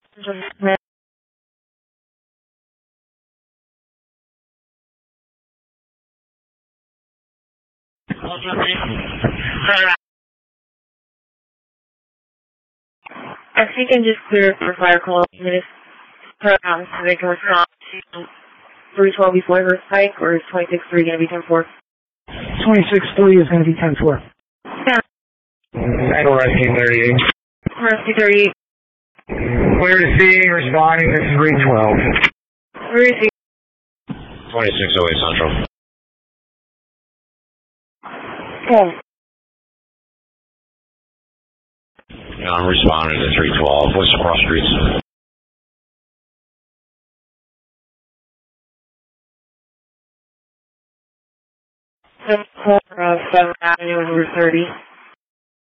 If you can just clear it for fire call, minutes so they can respond to 312 before her spike, or is 26-3 going to be 10-4? 26-3 is going to be 10-4. Yeah. Metal Rescue 38. Rescue 38. Clear to see, responding to 312. Where is he? 2608 Central. Oh. Yeah, I'm responding to 312. What's the cross streets? Corner of 7th Avenue and Route 30.